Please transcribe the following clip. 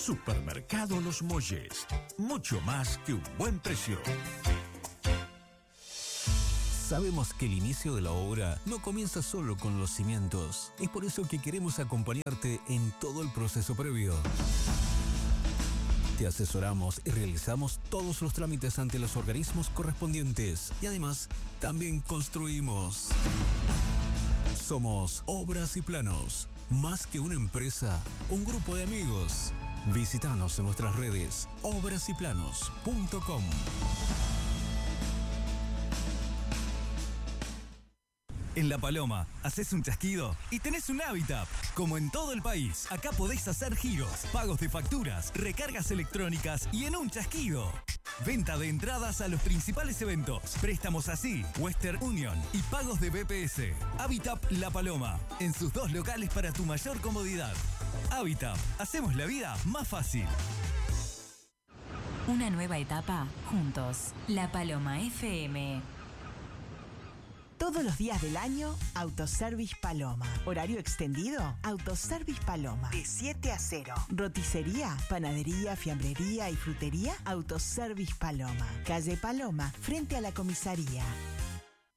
Supermercado Los Molles. Mucho más que un buen precio. Sabemos que el inicio de la obra no comienza solo con los cimientos. Es por eso que queremos acompañarte en todo el proceso previo. Te asesoramos y realizamos todos los trámites ante los organismos correspondientes. Y además, también construimos. Somos Obras y Planos. Más que una empresa, un grupo de amigos. Visítanos en nuestras redes obrasyplanos.com. En La Paloma, haces un chasquido y tenés un Habitap. Como en todo el país, acá podés hacer giros, pagos de facturas, recargas electrónicas y en un chasquido. Venta de entradas a los principales eventos, préstamos así, Western Union y pagos de BPS. Habitap La Paloma, en sus 2 locales para tu mayor comodidad. Habitap, hacemos la vida más fácil. Una nueva etapa juntos. La Paloma FM. Todos los días del año, Autoservice Paloma. Horario extendido, Autoservice Paloma. De 7 a 0. Roticería, panadería, fiambrería y frutería, Autoservice Paloma. Calle Paloma, frente a la comisaría.